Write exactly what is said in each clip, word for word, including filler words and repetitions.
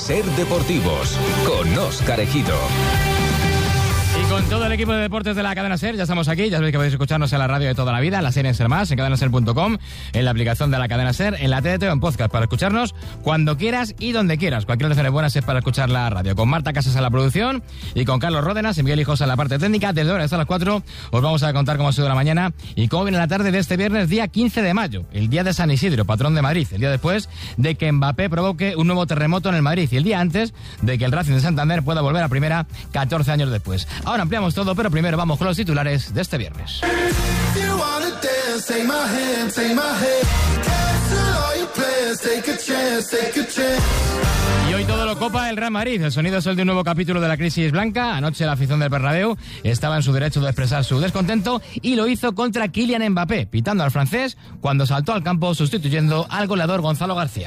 Ser Deportivos, con Óscar Ejido. Y con todo el equipo de deportes de la Cadena SER, ya estamos aquí. Ya sabéis que podéis escucharnos en la radio de toda la vida, en la SER en SER Más, en cadena ser punto com, en la aplicación de la Cadena SER, en la T D T o en podcast, para escucharnos cuando quieras y donde quieras. Cualquier hora buenas es para escuchar la radio. Con Marta Casas en la producción y con Carlos Ródenas y Miguel Hijosa en la parte técnica. Desde ahora hasta las cuatro os vamos a contar cómo ha sido la mañana y cómo viene la tarde de este viernes, día quince de mayo, el día de San Isidro, patrón de Madrid, el día después de que Mbappé provoque un nuevo terremoto en el Madrid y el día antes de que el Racing de Santander pueda volver a primera catorce años después. Ahora ampliamos todo, pero primero vamos con los titulares de este viernes. Y hoy todo lo copa el Real Madrid. El sonido es el de un nuevo capítulo de la crisis blanca. Anoche la afición del Bernabéu estaba en su derecho de expresar su descontento y lo hizo contra Kylian Mbappé, pitando al francés cuando saltó al campo sustituyendo al goleador Gonzalo García.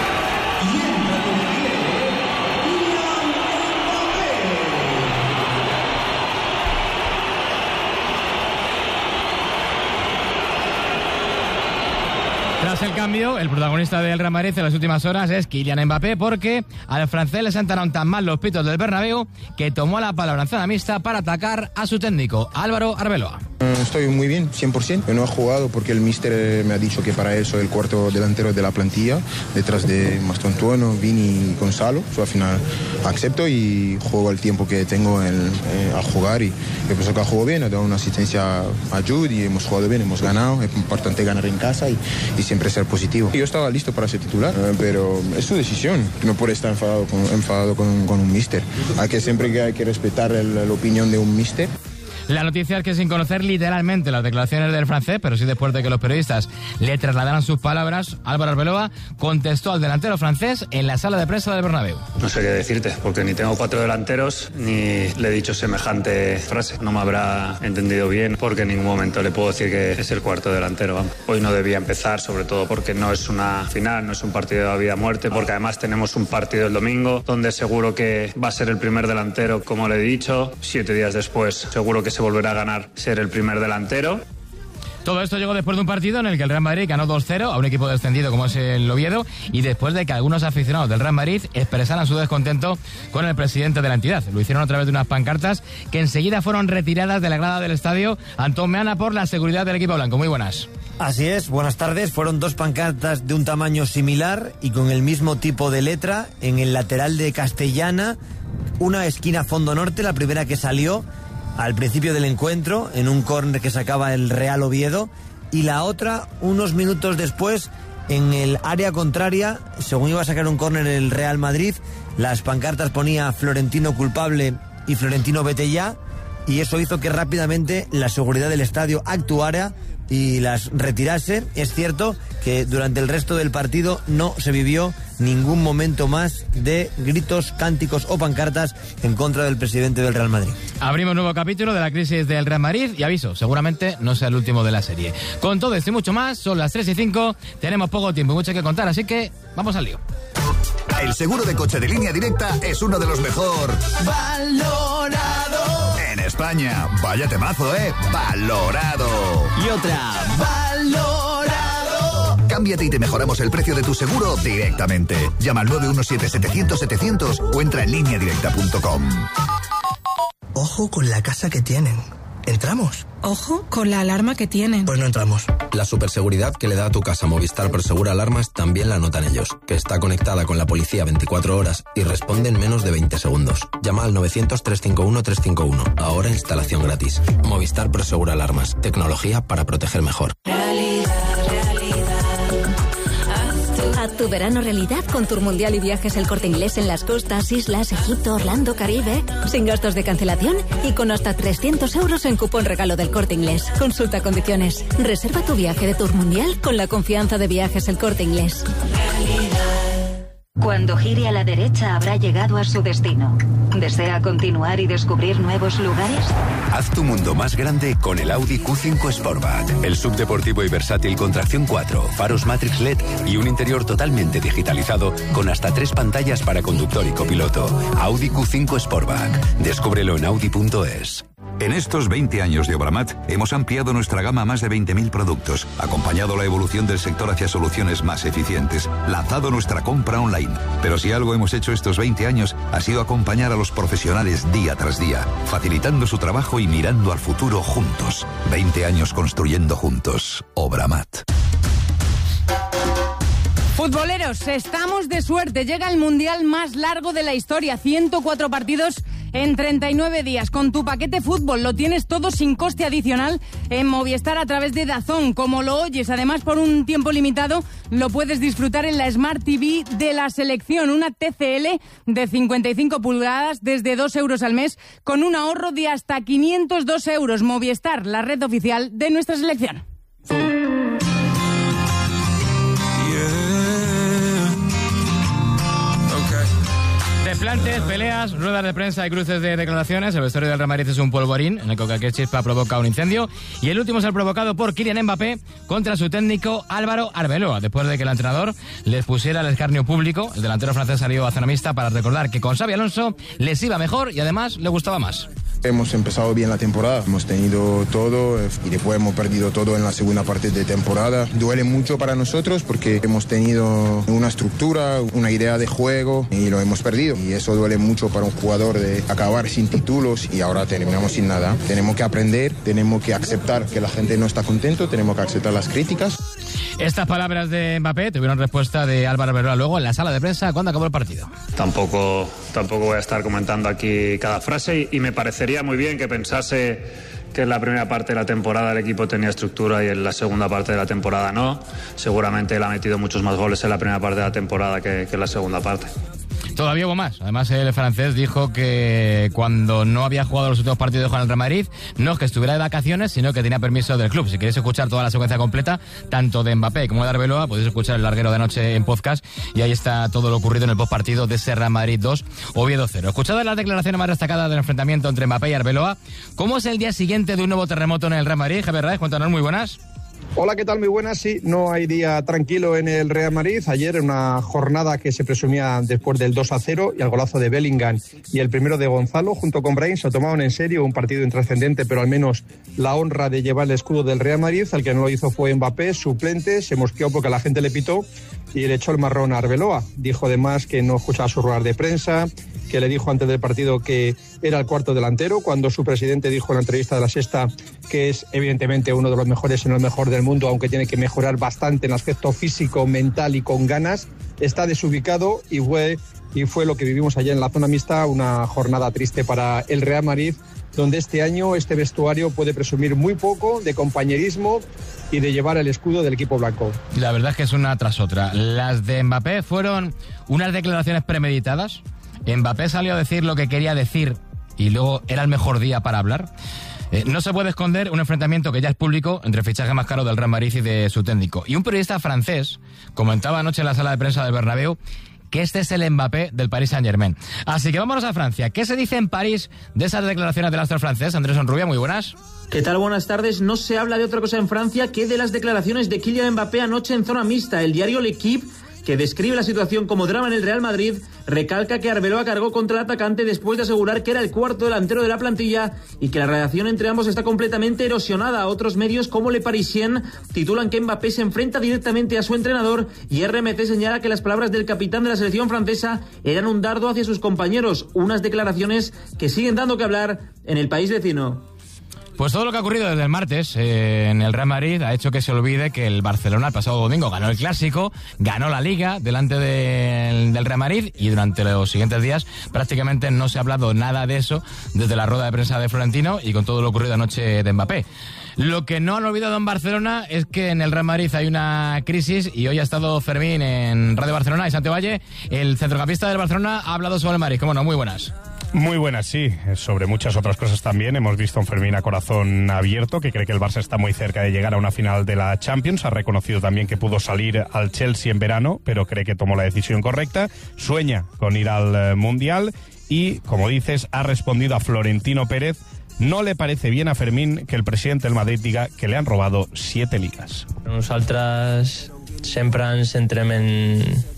Tras el cambio, el protagonista del Real Madrid en las últimas horas es Kylian Mbappé, porque al francés le sentaron tan mal los pitos del Bernabéu que tomó la palabra en zona mixta para atacar a su técnico, Álvaro Arbeloa. Estoy muy bien, cien por ciento. Yo no he jugado porque el míster me ha dicho que para eso el cuarto delantero de la plantilla, detrás de Mastantuono, Vini y Gonzalo. Yo al final acepto y juego el tiempo que tengo en, eh, a jugar, y yo pienso que ha jugado bien, ha dado una asistencia a Jude y hemos jugado bien, hemos ganado. Es importante ganar en casa y, y siempre ser positivo. Yo estaba listo para ser titular, eh, pero es su decisión. No puede estar enfadado con, enfadado con, con un míster. Hay que siempre que hay que respetar el, la opinión de un míster. La noticia es que, sin conocer literalmente las declaraciones del francés, pero sí después de que los periodistas le trasladaran sus palabras, Álvaro Arbeloa contestó al delantero francés en la sala de prensa del Bernabéu. No sé qué decirte, porque ni tengo cuatro delanteros, ni le he dicho semejante frase. No me habrá entendido bien, porque en ningún momento le puedo decir que es el cuarto delantero. Vamos. Hoy no debía empezar, sobre todo porque no es una final, no es un partido de vida o muerte, porque además tenemos un partido el domingo, donde seguro que va a ser el primer delantero, como le he dicho. Siete días después, seguro que se volverá a ganar ser el primer delantero. Todo esto llegó después de un partido en el que el Real Madrid ganó dos cero a un equipo descendido como es el Oviedo, y después de que algunos aficionados del Real Madrid expresaran su descontento con el presidente de la entidad. Lo hicieron a través de unas pancartas que enseguida fueron retiradas de la grada del estadio Antón Meana por la seguridad del equipo blanco. Muy buenas. Así es, buenas tardes. Fueron dos pancartas de un tamaño similar y con el mismo tipo de letra en el lateral de Castellana, una esquina fondo norte, la primera que salió al principio del encuentro, en un córner que sacaba el Real Oviedo, y la otra unos minutos después en el área contraria, según iba a sacar un córner el Real Madrid. Las pancartas ponía Florentino culpable y Florentino vete ya, y eso hizo que rápidamente la seguridad del estadio actuara y las retirase. Es cierto que durante el resto del partido no se vivió ningún momento más de gritos, cánticos o pancartas en contra del presidente del Real Madrid. Abrimos un nuevo capítulo de la crisis del Real Madrid y aviso, seguramente no sea el último de la serie. Con todo esto y mucho más, son las tres y cinco, tenemos poco tiempo y mucho que contar, así que vamos al lío. El seguro de coche de Línea Directa es uno de los mejor valorado en España. Vaya temazo, ¿eh? Valorado. Y otra, valorado. Cámbiate y te mejoramos el precio de tu seguro directamente. Llama al nueve uno siete, setecientos, setecientos o entra en línea directa punto com. Ojo con la casa que tienen. ¿Entramos? Ojo con la alarma que tienen. Pues no entramos. La superseguridad que le da a tu casa Movistar Prosegur Alarmas también la notan ellos, que está conectada con la policía veinticuatro horas y responde en menos de veinte segundos. Llama al novecientos, trescientos cincuenta y uno, trescientos cincuenta y uno. Ahora instalación gratis. Movistar Prosegur Alarmas. Tecnología para proteger mejor. Realidad, realidad. Haz tu verano realidad con Tour Mundial y Viajes El Corte Inglés en las costas, islas, Egipto, Orlando, Caribe, sin gastos de cancelación y con hasta trescientos euros en cupón regalo del Corte Inglés. Consulta condiciones. Reserva tu viaje de Tour Mundial con la confianza de Viajes El Corte Inglés. Cuando gire a la derecha habrá llegado a su destino. ¿Desea continuar y descubrir nuevos lugares? Haz tu mundo más grande con el Audi Q cinco Sportback. El subdeportivo y versátil con tracción cuatro, faros Matrix L E D y un interior totalmente digitalizado con hasta tres pantallas para conductor y copiloto. Audi Q cinco Sportback. Descúbrelo en audi punto es. En estos veinte años de Obramat hemos ampliado nuestra gama a más de veinte mil productos, acompañado la evolución del sector hacia soluciones más eficientes, lanzado nuestra compra online. Pero si algo hemos hecho estos veinte años ha sido acompañar a los profesionales día tras día, facilitando su trabajo y mirando al futuro juntos. veinte años construyendo juntos. Obramat. Futboleros, estamos de suerte. Llega el mundial más largo de la historia. ciento cuatro partidos en treinta y nueve días. Con tu paquete fútbol lo tienes todo sin coste adicional en Movistar a través de DAZN. Como lo oyes, además por un tiempo limitado lo puedes disfrutar en la Smart T V de la selección. Una T C L de cincuenta y cinco pulgadas desde dos euros al mes con un ahorro de hasta quinientos dos euros. Movistar, la red oficial de nuestra selección. Desplantes, peleas, ruedas de prensa y cruces de declaraciones. El vestuario del Real Madrid es un polvorín en el que cualquier chispa provoca un incendio. Y el último es el provocado por Kylian Mbappé contra su técnico Álvaro Arbeloa, después de que el entrenador les pusiera el escarnio público. El delantero francés salió a zona mixta para recordar que con Xabi Alonso les iba mejor y además le gustaba más. Hemos empezado bien la temporada, hemos tenido todo y después hemos perdido todo en la segunda parte de temporada. Duele mucho para nosotros porque hemos tenido una estructura, una idea de juego y lo hemos perdido. Y eso duele mucho para un jugador de acabar sin títulos y ahora terminamos sin nada. Tenemos que aprender, tenemos que aceptar que la gente no está contento, tenemos que aceptar las críticas. Estas palabras de Mbappé tuvieron respuesta de Álvaro Arbeloa luego en la sala de prensa cuando acabó el partido. Tampoco, tampoco voy a estar comentando aquí cada frase y, y me parecería muy bien que pensase que en la primera parte de la temporada el equipo tenía estructura y en la segunda parte de la temporada no. Seguramente él ha metido muchos más goles en la primera parte de la temporada que, que en la segunda parte. Todavía hubo más. Además, el francés dijo que cuando no había jugado los últimos partidos con el Real Madrid, no es que estuviera de vacaciones, sino que tenía permiso del club. Si queréis escuchar toda la secuencia completa, tanto de Mbappé como de Arbeloa, podéis escuchar el larguero de anoche en podcast y ahí está todo lo ocurrido en el postpartido de ese Real Madrid dos, Oviedo cero. Escuchad las declaraciones más destacadas del enfrentamiento entre Mbappé y Arbeloa. ¿Cómo es el día siguiente de un nuevo terremoto en el Real Madrid? Javier Raez, cuéntanos, muy buenas. Hola, ¿qué tal? Muy buenas. Sí, no hay día tranquilo en el Real Madrid. Ayer, en una jornada que se presumía después del dos a cero y al golazo de Bellingham y el primero de Gonzalo, junto con Brahim, se tomaron en serio un partido intrascendente, pero al menos la honra de llevar el escudo del Real Madrid. El que no lo hizo fue Mbappé, suplente, se mosqueó porque la gente le pitó y le echó el marrón a Arbeloa. Dijo además que no escuchaba sus ruedas de prensa, que le dijo antes del partido que era el cuarto delantero, cuando su presidente dijo en la entrevista de La Sexta que es evidentemente uno de los mejores, en el mejor del mundo, aunque tiene que mejorar bastante en aspecto físico, mental y con ganas. Está desubicado y fue, y fue lo que vivimos allá en la zona mixta, una jornada triste para el Real Madrid, donde este año este vestuario puede presumir muy poco de compañerismo y de llevar el escudo del equipo blanco. La verdad es que es una tras otra. Las de Mbappé fueron unas declaraciones premeditadas. Mbappé salió a decir lo que quería decir y luego era el mejor día para hablar. Eh, no se puede esconder un enfrentamiento que ya es público entre el fichaje más caro del Real Madrid y de su técnico. Y un periodista francés comentaba anoche en la sala de prensa del Bernabéu que este es el Mbappé del Paris Saint-Germain. Así que vámonos a Francia. ¿Qué se dice en París de esas declaraciones del astro francés? Andrés Onrubia, muy buenas. ¿Qué tal? Buenas tardes. No se habla de otra cosa en Francia que de las declaraciones de Kylian Mbappé anoche en zona mixta. El diario L'Equipe, que describe la situación como drama en el Real Madrid, recalca que Arbeloa cargó contra el atacante después de asegurar que era el cuarto delantero de la plantilla y que la relación entre ambos está completamente erosionada. Otros medios como Le Parisien titulan que Mbappé se enfrenta directamente a su entrenador y R M C señala que las palabras del capitán de la selección francesa eran un dardo hacia sus compañeros, unas declaraciones que siguen dando que hablar en el país vecino. Pues todo lo que ha ocurrido desde el martes eh, en el Real Madrid ha hecho que se olvide que el Barcelona el pasado domingo ganó el Clásico, ganó la Liga delante de, del Real Madrid y durante los siguientes días prácticamente no se ha hablado nada de eso desde la rueda de prensa de Florentino y con todo lo ocurrido anoche de Mbappé. Lo que no han olvidado en Barcelona es que en el Real Madrid hay una crisis y hoy ha estado Fermín en Radio Barcelona y Santiago Valle, el centrocampista del Barcelona, ha hablado sobre el Madrid. ¿Cómo no? Muy buenas. Muy buenas, sí. Sobre muchas otras cosas también. Hemos visto a un Fermín a corazón abierto, que cree que el Barça está muy cerca de llegar a una final de la Champions. Ha reconocido también que pudo salir al Chelsea en verano, pero cree que tomó la decisión correcta. Sueña con ir al Mundial y, como dices, ha respondido a Florentino Pérez. No le parece bien a Fermín que el presidente del Madrid diga que le han robado siete ligas. Nosaltres sempre ens centrem en,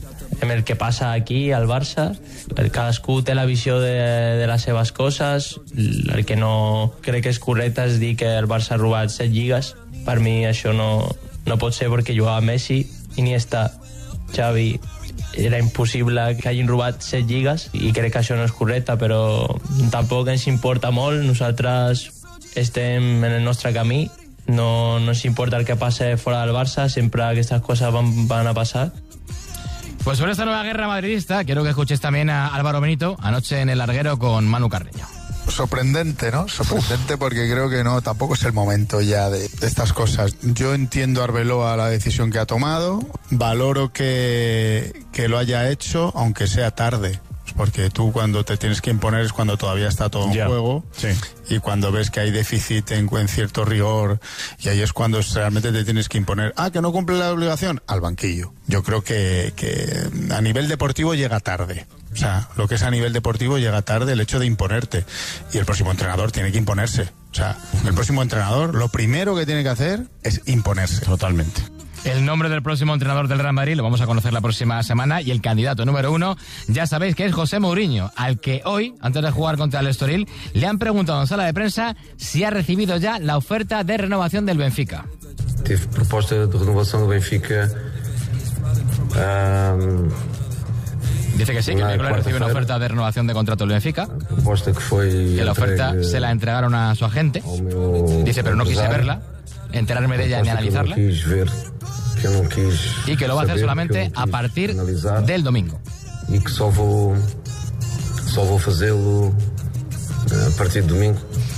amb el que passa aquí al Barça. El cadascú té la visió de, de les seves coses. El que no crec que és correcte és dir que el Barça ha robat set lligues. Per mi això no, no pot ser, perquè jugava Messi, Iniesta, Xavi. Era impossible que hagin robat set lligues i crec que això no és correcte, però tampoc ens importa molt. Nosaltres estem en el nostre camí. No nos importa el que pase fuera del Barça, siempre que estas cosas van, van a pasar. Pues sobre esta nueva guerra madridista, quiero que escuches también a Álvaro Benito anoche en el larguero con Manu Carreño. Sorprendente, ¿no? Sorprendente. Uf. Porque creo que no, tampoco es el momento ya de, de estas cosas. Yo entiendo a Arbeloa la decisión que ha tomado, valoro que, que lo haya hecho, aunque sea tarde. Porque tú cuando te tienes que imponer es cuando todavía está todo en yeah. juego, sí. Y cuando ves que hay déficit en, en cierto rigor, y ahí es cuando realmente te tienes que imponer. Ah, que no cumple la obligación, al banquillo. Yo creo que, que a nivel deportivo llega tarde. O sea, lo que es a nivel deportivo llega tarde el hecho de imponerte. Y el próximo entrenador tiene que imponerse. O sea, el próximo entrenador lo primero que tiene que hacer es imponerse. Totalmente. El nombre del próximo entrenador del Real Madrid lo vamos a conocer la próxima semana, y el candidato número uno, ya sabéis que es José Mourinho, al que hoy, antes de jugar contra el Estoril, le han preguntado en sala de prensa si ha recibido ya la oferta de renovación del Benfica. Tive proposta de renovación del Benfica. Um, Dice que sí, que el miércoles recibió una oferta de renovación de contrato del Benfica. Que, que la oferta se la entregaron a su agente. Dice, pero no quise verla, enterarme de ella ni analizarla. Y que lo va a hacer solamente a partir del domingo. Y que solo voy, solo voy a hacerlo a partir del domingo.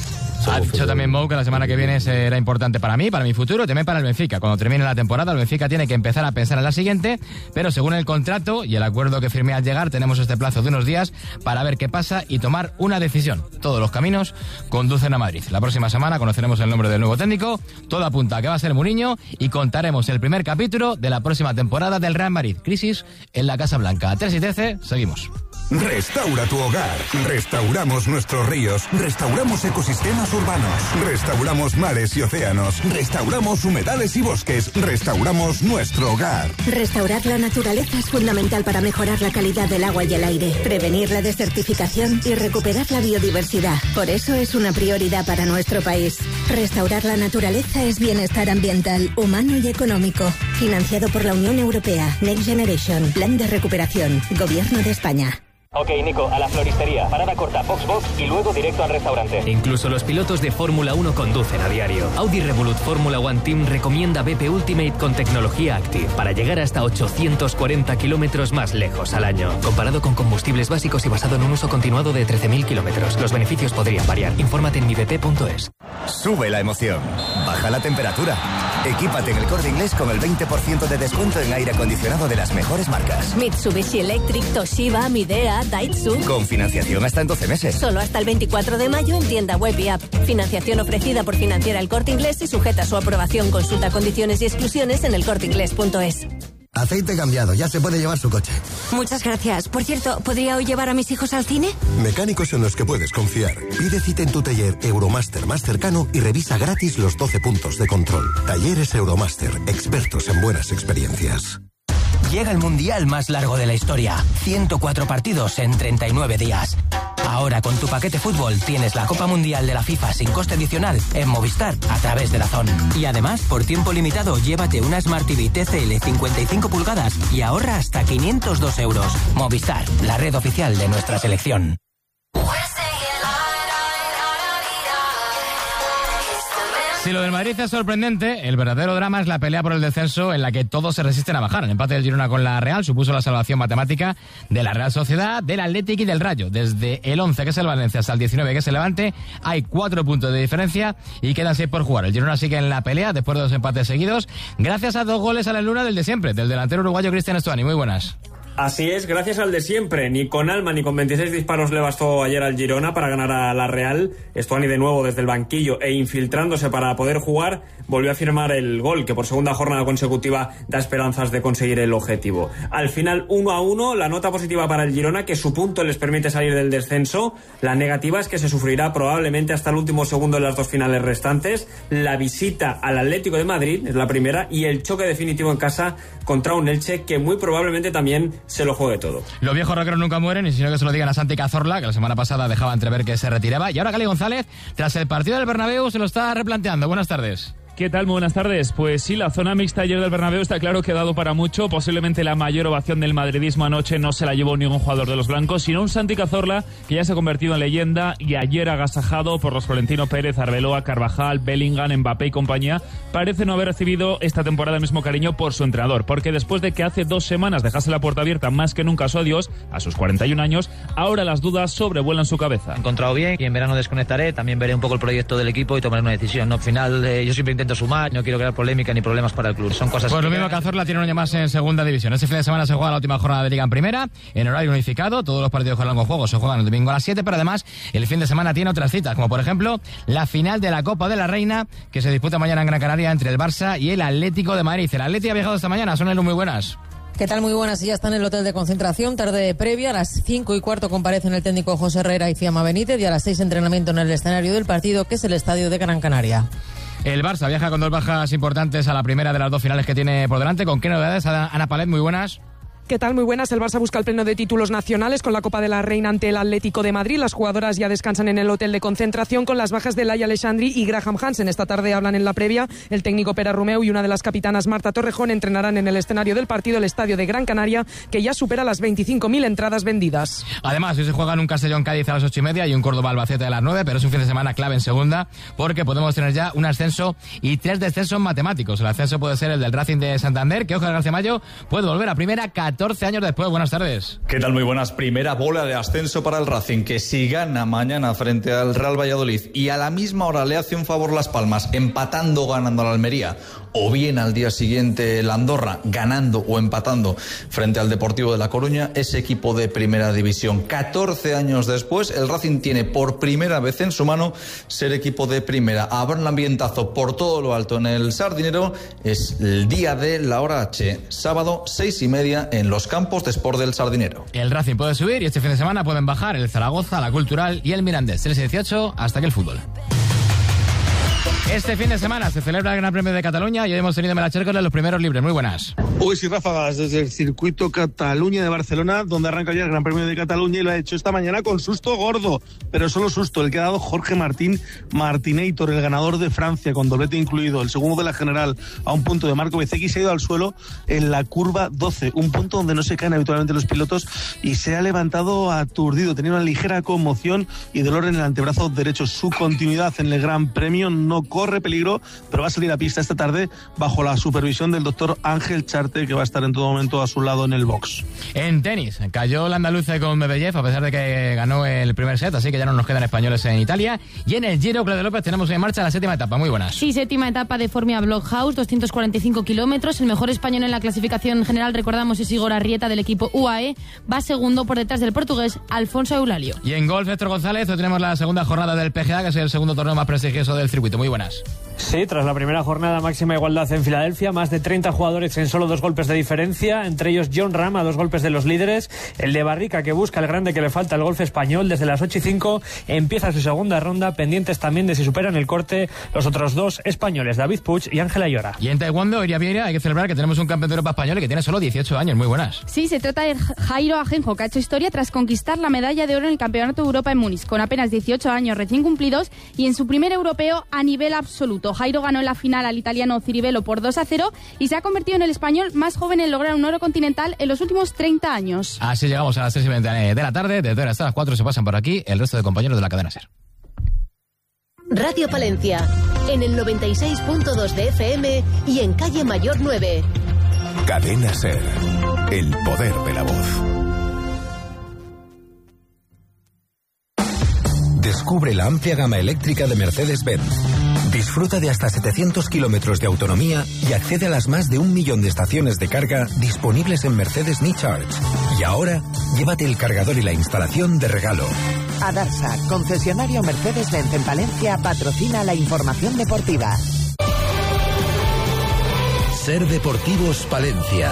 Ha dicho también Mou que la semana que viene será importante para mí, para mi futuro y también para el Benfica. Cuando termine la temporada, el Benfica tiene que empezar a pensar en la siguiente, pero según el contrato y el acuerdo que firmé al llegar, tenemos este plazo de unos días para ver qué pasa y tomar una decisión. Todos los caminos conducen a Madrid. La próxima semana conoceremos el nombre del nuevo técnico, todo apunta a que va a ser Mourinho, y contaremos el primer capítulo de la próxima temporada del Real Madrid. Crisis en la Casa Blanca. tres y trece, seguimos. Restaura tu hogar. Restauramos nuestros ríos. Restauramos ecosistemas urbanos. Restauramos mares y océanos. Restauramos humedales y bosques. Restauramos nuestro hogar. Restaurar la naturaleza es fundamental para mejorar la calidad del agua y el aire, prevenir la desertificación y recuperar la biodiversidad. Por eso es una prioridad para nuestro país. Restaurar la naturaleza es bienestar ambiental, humano y económico. Financiado por la Unión Europea. Next Generation. Plan de recuperación. Gobierno de España. Ok, Nico, a la floristería. Parada corta, Foxbox y luego directo al restaurante. Incluso los pilotos de Fórmula uno conducen a diario. Audi Revolut Fórmula One Team recomienda B P Ultimate con tecnología Active para llegar hasta ochocientos cuarenta kilómetros más lejos al año. Comparado con combustibles básicos y basado en un uso continuado de trece mil kilómetros. Los beneficios podrían variar. Infórmate en mi b p punto es. Sube la emoción. Baja la temperatura. Equípate en el Corte Inglés con el veinte por ciento de descuento en aire acondicionado de las mejores marcas. Mitsubishi Electric, Toshiba, Midea, Daihatsu. Con financiación hasta en doce meses. Solo hasta el veinticuatro de mayo en tienda web y app. Financiación ofrecida por Financiera El Corte Inglés y sujeta a su aprobación. Consulta condiciones y exclusiones en el corte inglés punto es. Aceite cambiado, ya se puede llevar su coche. Muchas gracias. Por cierto, ¿podría hoy llevar a mis hijos al cine? Mecánicos en los que puedes confiar. Pide cita en tu taller Euromaster más cercano y revisa gratis los doce puntos de control. Talleres Euromaster, expertos en buenas experiencias. Llega el mundial más largo de la historia. ciento cuatro partidos en treinta y nueve días. Ahora con tu paquete fútbol tienes la Copa Mundial de la FIFA sin coste adicional en Movistar a través de DAZN. Y además, por tiempo limitado, llévate una Smart T V T C L cincuenta y cinco pulgadas y ahorra hasta quinientos dos euros. Movistar, la red oficial de nuestra selección. Si lo del Madrid es sorprendente, el verdadero drama es la pelea por el descenso en la que todos se resisten a bajar. El empate del Girona con la Real supuso la salvación matemática de la Real Sociedad, del Athletic y del Rayo. Desde el once, que es el Valencia, hasta el diecinueve, que es el Levante, hay cuatro puntos de diferencia y quedan seis por jugar. El Girona sigue en la pelea después de dos empates seguidos, gracias a dos goles a la luna del de siempre, del delantero uruguayo Cristian Stuani. Muy buenas. Así es, gracias al de siempre. Ni con alma ni con veintiséis disparos le bastó ayer al Girona para ganar a la Real. Stuani de nuevo desde el banquillo e infiltrándose para poder jugar, volvió a firmar el gol que por segunda jornada consecutiva da esperanzas de conseguir el objetivo. Al final uno a uno, la nota positiva para el Girona, que su punto les permite salir del descenso. La negativa es que se sufrirá probablemente hasta el último segundo en las dos finales restantes. La visita al Atlético de Madrid es la primera y el choque definitivo en casa contra un Elche que muy probablemente también se lo juegue todo. Los viejos rockeros nunca mueren, y si no que se lo digan a Santi Cazorla, que la semana pasada dejaba entrever que se retiraba. Y ahora Gali González, tras el partido del Bernabéu, se lo está replanteando. Buenas tardes. ¿Qué tal? Muy buenas tardes. Pues sí, la zona mixta ayer del Bernabéu está claro que ha dado para mucho. Posiblemente la mayor ovación del madridismo anoche no se la llevó ningún jugador de los blancos, sino un Santi Cazorla que ya se ha convertido en leyenda y ayer agasajado por los Florentino Pérez, Arbeloa, Carvajal, Bellingham, Mbappé y compañía, parece no haber recibido esta temporada el mismo cariño por su entrenador, porque después de que hace dos semanas dejase la puerta abierta más que nunca a su adiós, a sus cuarenta y un años, ahora las dudas sobrevuelan su cabeza. He encontrado bien y en verano desconectaré, también veré un poco el proyecto del equipo y tomaré una decisión. No, al final eh, yo siempre intento sumar, no quiero crear polémica ni problemas para el club. Son cosas Pues que lo mismo quedan. Cazorla tiene un año más en segunda división. Este fin de semana se juega la última jornada de Liga en primera, en horario unificado. Todos los partidos con largo juego se juegan el domingo a las siete, pero además el fin de semana tiene otras citas, como por ejemplo la final de la Copa de la Reina, que se disputa mañana en Gran Canaria entre el Barça y el Atlético de Madrid. El Atlético ha viajado esta mañana, son muy buenas. ¿Qué tal? Muy buenas. Ya está en el hotel de concentración, tarde previa. A las cinco y cuarto comparecen el técnico José Herrera y Fiamma Benítez, y a las seis entrenamiento en el escenario del partido, que es el estadio de Gran Canaria. El Barça viaja con dos bajas importantes a la primera de las dos finales que tiene por delante. ¿Con qué novedades? Ana Palet, muy buenas. ¿Qué tal? Muy buenas. El Barça busca el pleno de títulos nacionales con la Copa de la Reina ante el Atlético de Madrid. Las jugadoras ya descansan en el hotel de concentración con las bajas de Laia Alexandri y Graham Hansen. Esta tarde hablan en la previa. El técnico Pere Romeu y una de las capitanas, Marta Torrejón, entrenarán en el escenario del partido, el estadio de Gran Canaria, que ya supera las veinticinco mil entradas vendidas. Además, hoy se juegan un Castellón-Cádiz a las ocho y media y un Córdoba-Albacete a las nueve, pero es un fin de semana clave en segunda, porque podemos tener ya un ascenso y tres descensos matemáticos. El ascenso puede ser el del Racing de Santander, que Óscar García Mayo puede volver a primera catorce años después. Buenas tardes. ¿Qué tal? Muy buenas. Primera bola de ascenso para el Racing, que si gana mañana frente al Real Valladolid y a la misma hora le hace un favor Las Palmas, empatando ganando a la Almería, o bien al día siguiente el Andorra, ganando o empatando frente al Deportivo de La Coruña, ese equipo de primera división. catorce años después, el Racing tiene por primera vez en su mano ser equipo de primera. Habrá un ambientazo por todo lo alto en el Sardinero. Es el día de la hora H, sábado seis y media en los campos de Sport del Sardinero. El Racing puede subir y este fin de semana pueden bajar el Zaragoza, la Cultural y el Mirandés. tres y dieciocho, hasta aquí el fútbol. Este fin de semana se celebra el Gran Premio de Cataluña y hoy hemos tenido en Melachércoles los primeros libres. Muy buenas. Hoy sí, ráfagas desde el circuito Cataluña de Barcelona, donde arranca ya el Gran Premio de Cataluña, y lo ha hecho esta mañana con susto gordo, pero solo susto el que ha dado Jorge Martín Martinator, el ganador de Francia, con doblete incluido, el segundo de la general, a un punto de Marco Bezzecchi. Se ha ido al suelo en la curva doce, un punto donde no se caen habitualmente los pilotos, y se ha levantado aturdido, tenía una ligera conmoción y dolor en el antebrazo derecho. Su continuidad en el Gran Premio no corre peligro, pero va a salir a pista esta tarde bajo la supervisión del doctor Ángel Charte, que va a estar en todo momento a su lado en el box. En tenis, cayó el andaluce con Medvedev, a pesar de que ganó el primer set, así que ya no nos quedan españoles en Italia. Y en el Giro, Claudia López, tenemos en marcha la séptima etapa. Muy buenas. Sí, séptima etapa de Formia Blockhouse, doscientos cuarenta y cinco kilómetros. El mejor español en la clasificación general, recordamos, es Igor Arrieta, del equipo U A E. Va segundo por detrás del portugués Alfonso Eulalio. Y en golf, Héctor González, hoy tenemos la segunda jornada del P G A, que es el segundo torneo más prestigioso del circuito. Muy buenas. Sí, tras la primera jornada, máxima igualdad en Filadelfia, más de treinta jugadores en solo dos golpes de diferencia, entre ellos John Ram a dos golpes de los líderes, el de Barrica, que busca el grande que le falta al golf español. Desde las ocho y cinco empieza su segunda ronda, pendientes también de si superan el corte los otros dos españoles, David Puig y Ángela Llora. Y en Taekwondo, Iria Vieira, hay que celebrar que tenemos un campeón de Europa español y que tiene solo dieciocho años. Muy buenas. Sí, se trata de Jairo Ajenjo, que ha hecho historia tras conquistar la medalla de oro en el Campeonato de Europa en Múnich, con apenas dieciocho años recién cumplidos y en su primer europeo a nivel absoluto. Jairo ganó en la final al italiano Ciribello por dos a cero y se ha convertido en el español más joven en lograr un oro continental en los últimos treinta años. Así llegamos a las tres y veinte de la tarde, desde ahora hasta las cuatro se pasan por aquí el resto de compañeros de la cadena SER. Radio Palencia, en el noventa y seis punto dos de F M y en Calle Mayor nueve. Cadena SER, el poder de la voz. Descubre la amplia gama eléctrica de Mercedes-Benz. Disfruta de hasta setecientos kilómetros de autonomía y accede a las más de un millón de estaciones de carga disponibles en Mercedes NiCharge. Y ahora, llévate el cargador y la instalación de regalo. Adarsa, concesionario Mercedes-Benz en Palencia, patrocina la información deportiva. Ser Deportivos Palencia.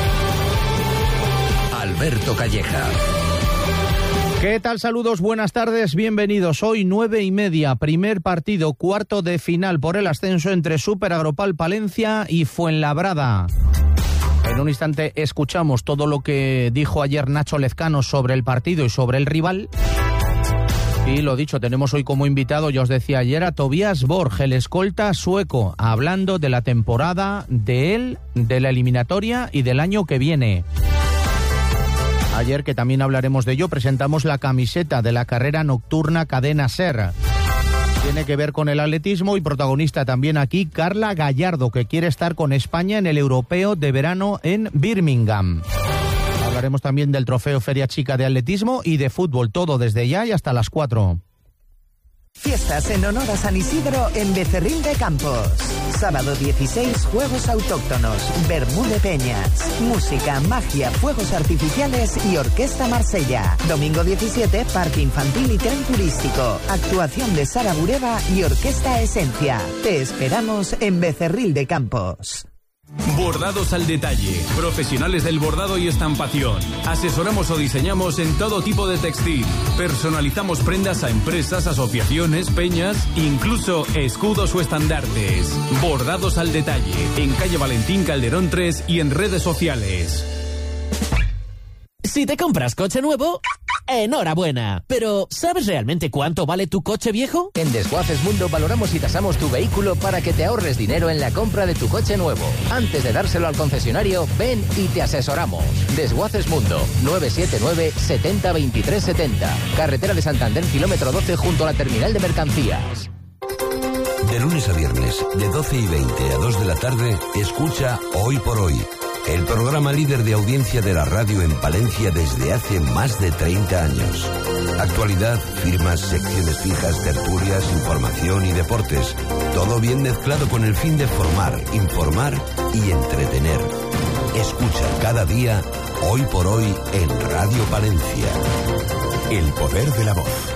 Alberto Calleja. ¿Qué tal? Saludos, buenas tardes, bienvenidos. Hoy nueve y media, primer partido, cuarto de final por el ascenso entre Super Agropal Palencia y Fuenlabrada. En un instante escuchamos todo lo que dijo ayer Nacho Lezcano sobre el partido y sobre el rival. Y lo dicho, tenemos hoy como invitado, ya os decía ayer, a Tobias Borg, el escolta sueco, hablando de la temporada, de él, de la eliminatoria y del año que viene. Ayer, que también hablaremos de ello, presentamos la camiseta de la carrera nocturna Cadena Ser. Tiene que ver con el atletismo y protagonista también aquí Carla Gallardo, que quiere estar con España en el Europeo de Verano en Birmingham. Hablaremos también del trofeo Feria Chica de Atletismo y de fútbol, todo desde ya y hasta las cuatro. Fiestas en honor a San Isidro en Becerril de Campos. Sábado dieciséis, Juegos Autóctonos, Bermú de Peñas, música, magia, fuegos artificiales y Orquesta Marsella. Domingo diecisiete, Parque Infantil y Tren Turístico. Actuación de Sara Bureba y Orquesta Esencia. Te esperamos en Becerril de Campos. Bordados al detalle, profesionales del bordado y estampación. Asesoramos o diseñamos en todo tipo de textil. Personalizamos prendas a empresas, asociaciones, peñas, incluso escudos o estandartes. Bordados al detalle, en calle Valentín Calderón tres y en redes sociales. Si te compras coche nuevo, enhorabuena. Pero, ¿sabes realmente cuánto vale tu coche viejo? En Desguaces Mundo valoramos y tasamos tu vehículo para que te ahorres dinero en la compra de tu coche nuevo. Antes de dárselo al concesionario, ven y te asesoramos. Desguaces Mundo, nueve siete nueve, setenta, veintitrés setenta. Carretera de Santander, kilómetro doce, junto a la terminal de mercancías. De lunes a viernes, de doce y veinte a dos de la tarde, escucha Hoy por Hoy, el programa líder de audiencia de la radio en Palencia desde hace más de treinta años. Actualidad, firmas, secciones fijas, tertulias, información y deportes. Todo bien mezclado con el fin de formar, informar y entretener. Escucha cada día Hoy por Hoy en Radio Palencia. El poder de la voz.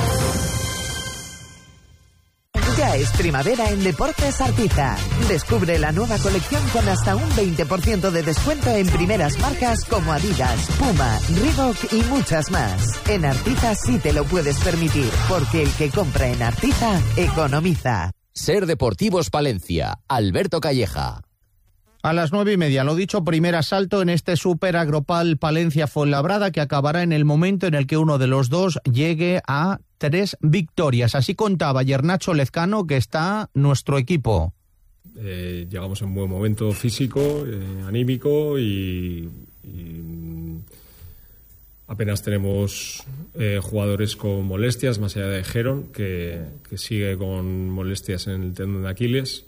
Ya es primavera en Deportes Artiza. Descubre la nueva colección con hasta un veinte por ciento de descuento en primeras marcas como Adidas, Puma, Reebok y muchas más. En Artiza sí te lo puedes permitir, porque el que compra en Artiza, economiza. Ser Deportivos Palencia, Alberto Calleja. A las nueve y media, lo dicho, primer asalto en este Super Agropal Palencia-Fuenlabrada, que acabará en el momento en el que uno de los dos llegue a tres victorias. Así contaba ayer Nacho Lezcano, que está nuestro equipo. Eh, llegamos en buen momento físico, eh, anímico y, y apenas tenemos eh, jugadores con molestias, más allá de Geron, que, que sigue con molestias en el tendón de Aquiles.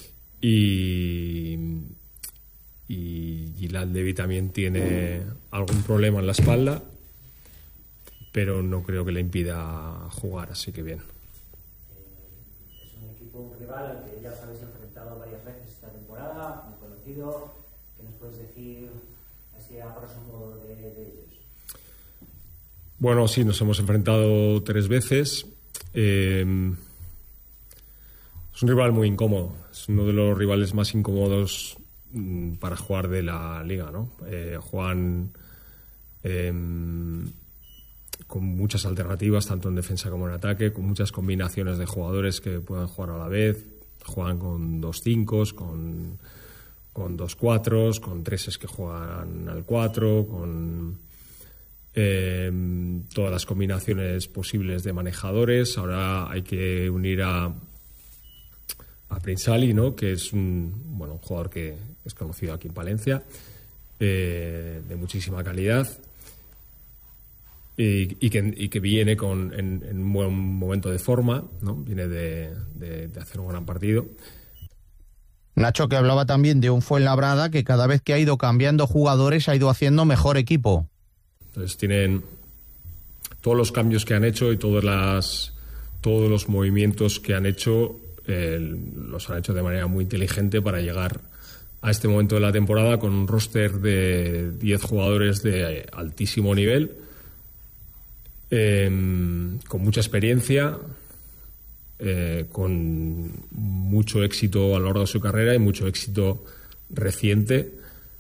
Y, y Gilad Levi también tiene algún problema en la espalda, pero no creo que le impida jugar, así que bien. Es un equipo rival al que ya os habéis enfrentado varias veces esta temporada, muy conocido. ¿Qué nos puedes decir así a grosso modo de, de ellos? Bueno, sí, nos hemos enfrentado tres veces. Eh, es un rival muy incómodo. Es uno de los rivales más incómodos mmm, para jugar de la liga, ¿no? Eh, juegan eh, con muchas alternativas, tanto en defensa como en ataque, con muchas combinaciones de jugadores que puedan jugar a la vez. Juegan con dos cinco, con, con dos cuatro, con treses que juegan al cuatro, con eh, todas las combinaciones posibles de manejadores. Ahora hay que unir a a Prinsali, ¿no? Que es un, bueno, un jugador que es conocido aquí en Palencia, eh, de muchísima calidad y, y, que, y que viene con, en, en un buen momento de forma, ¿no? Viene de, de, de hacer un gran partido. Nacho, que hablaba también de un Fuenlabrada que cada vez que ha ido cambiando jugadores ha ido haciendo mejor equipo. Entonces tienen todos los cambios que han hecho y todas las, todos los movimientos que han hecho. Eh, los han hecho de manera muy inteligente para llegar a este momento de la temporada con un roster de diez jugadores de altísimo nivel, eh, con mucha experiencia, eh, con mucho éxito a lo largo de su carrera y mucho éxito reciente,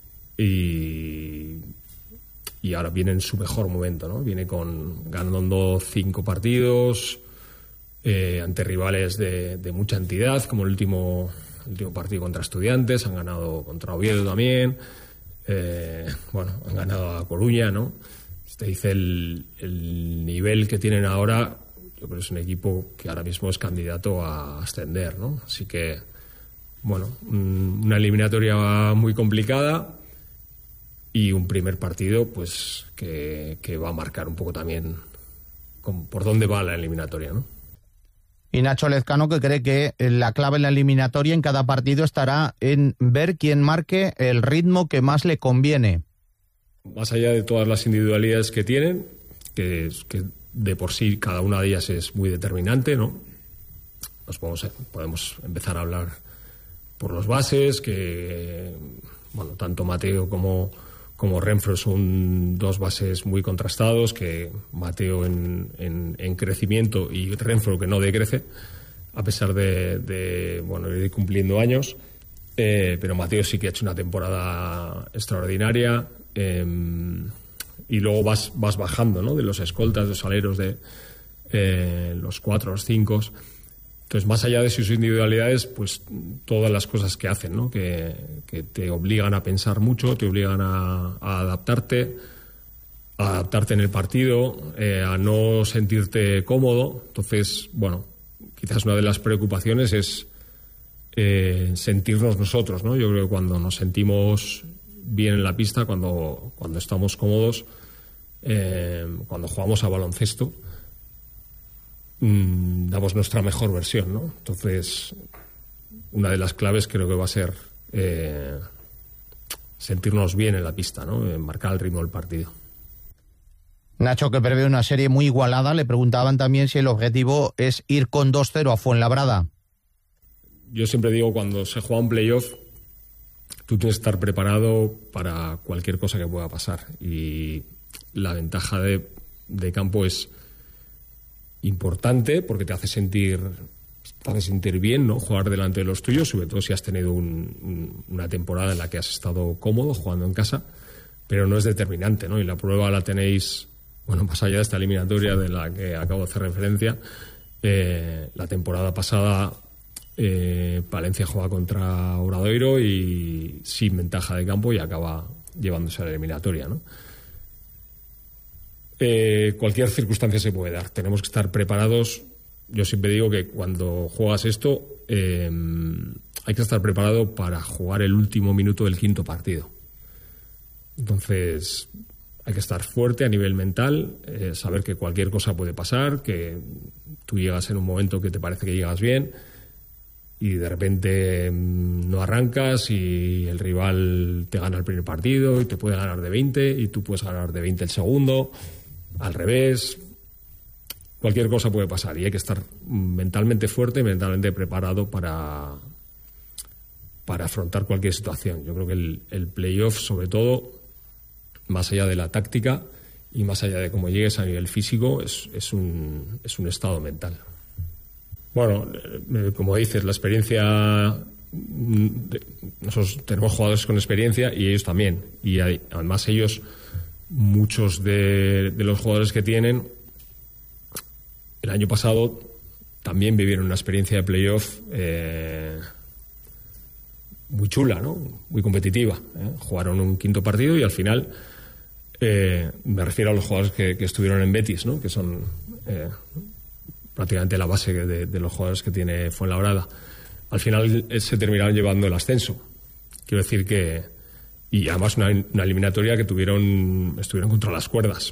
y, y ahora viene en su mejor momento, ¿no? Viene con ganando cinco partidos, Eh, ante rivales de, de mucha entidad, como el último, el último partido contra Estudiantes. Han ganado contra Oviedo también, Eh, bueno, han ganado a Coruña, ¿no? Te dice el, el nivel que tienen ahora. Yo creo que es un equipo que ahora mismo es candidato a ascender, ¿no? Así que, bueno, una eliminatoria muy complicada y un primer partido, pues, que, que va a marcar un poco también con, por dónde va la eliminatoria, ¿no? Y Nacho Lezcano, que cree que la clave en la eliminatoria en cada partido estará en ver quién marque el ritmo que más le conviene. Más allá de todas las individualidades que tienen, que, que de por sí cada una de ellas es muy determinante, ¿no? Nos podemos, podemos empezar a hablar por los bases, que, bueno, tanto Mateo como... como Renfro son dos bases muy contrastados, que Mateo en, en, en crecimiento y Renfro que no decrece, a pesar de, de bueno, ir cumpliendo años, eh, pero Mateo sí que ha hecho una temporada extraordinaria, eh, y luego vas, vas bajando, ¿no? De los escoltas, de los aleros, de eh, los cuatro, los cinco. Entonces, más allá de sus individualidades, pues todas las cosas que hacen, ¿no? Que, que te obligan a pensar mucho, te obligan a, a adaptarte, a adaptarte en el partido, eh, a no sentirte cómodo. Entonces, bueno, quizás una de las preocupaciones es eh, sentirnos nosotros, ¿no? Yo creo que cuando nos sentimos bien en la pista, cuando, cuando estamos cómodos, eh, cuando jugamos a baloncesto, damos nuestra mejor versión, ¿no? Entonces, una de las claves creo que va a ser eh, sentirnos bien en la pista, ¿no? Marcar el ritmo del partido. Nacho, que prevé una serie muy igualada, le preguntaban también si el objetivo es ir con dos cero a Fuenlabrada. Yo siempre digo, cuando se juega un playoff, tú tienes que estar preparado para cualquier cosa que pueda pasar. Y la ventaja de, de campo es importante porque te hace sentir te hace sentir bien, ¿no? Jugar delante de los tuyos, sobre todo si has tenido un, un, una temporada en la que has estado cómodo jugando en casa, pero no es determinante, ¿no? Y la prueba la tenéis, bueno, más allá de esta eliminatoria de la que acabo de hacer referencia, eh, la temporada pasada eh, Palencia juega contra Obradoiro y sin ventaja de campo y acaba llevándose a la eliminatoria, ¿no? Eh, cualquier circunstancia se puede dar. Tenemos que estar preparados. Yo siempre digo que cuando juegas esto eh, hay que estar preparado para jugar el último minuto del quinto partido. Entonces hay que estar fuerte a nivel mental, eh, saber que cualquier cosa puede pasar, que tú llegas en un momento que te parece que llegas bien y de repente no arrancas y el rival te gana el primer partido y te puede ganar de veinte y tú puedes ganar de veinte el segundo. Al revés, cualquier cosa puede pasar y hay que estar mentalmente fuerte, mentalmente preparado para, para afrontar cualquier situación. Yo creo que el, el playoff, sobre todo, más allá de la táctica y más allá de cómo llegues a nivel físico, es, es, un, es un estado mental. Bueno, eh, como dices, la experiencia... Nosotros tenemos jugadores con experiencia y ellos también. Y hay, además ellos... Muchos de, de los jugadores que tienen el año pasado también vivieron una experiencia de playoff eh, muy chula, ¿no? Muy competitiva, ¿eh? Jugaron un quinto partido y al final eh, me refiero a los jugadores que, que estuvieron en Betis, ¿no? Que son eh, prácticamente la base de, de los jugadores que tiene Fuenlabrada. Al final eh, se terminaron llevando el ascenso. Quiero decir que y además una, una eliminatoria que tuvieron estuvieron contra las cuerdas.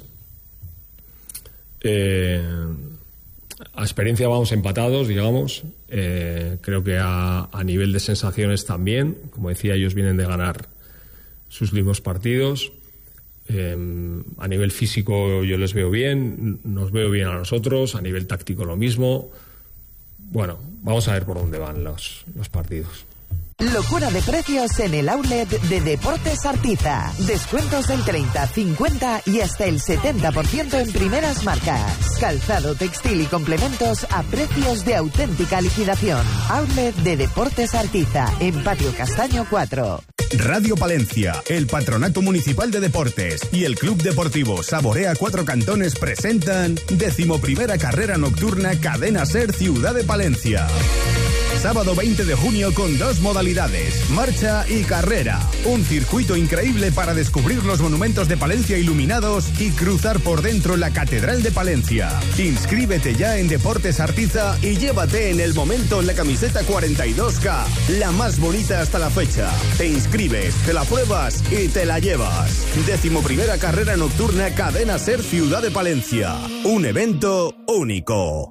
Eh, a experiencia vamos empatados, digamos. Eh, creo que a, a nivel de sensaciones también. Como decía, ellos vienen de ganar sus mismos partidos. Eh, a nivel físico yo les veo bien, nos veo bien a nosotros. A nivel táctico lo mismo. Bueno, vamos a ver por dónde van los, los partidos. Locura de precios en el outlet de Deportes Artiza. Descuentos del treinta, cincuenta y hasta el setenta por ciento en primeras marcas. Calzado, textil y complementos a precios de auténtica liquidación. Outlet de Deportes Artiza, en Patio Castaño cuatro. Radio Palencia, el Patronato Municipal de Deportes y el Club Deportivo Saborea Cuatro Cantones presentan decimoprimera carrera nocturna Cadena Ser Ciudad de Palencia. Sábado veinte de junio con dos modalidades, marcha y carrera. Un circuito increíble para descubrir los monumentos de Palencia iluminados y cruzar por dentro la Catedral de Palencia. Inscríbete ya en Deportes Artiza y llévate en el momento la camiseta cuarenta y dos K, la más bonita hasta la fecha. Te inscribes, te la pruebas y te la llevas. Décimo primera carrera nocturna Cadena Ser Ciudad de Palencia. Un evento único.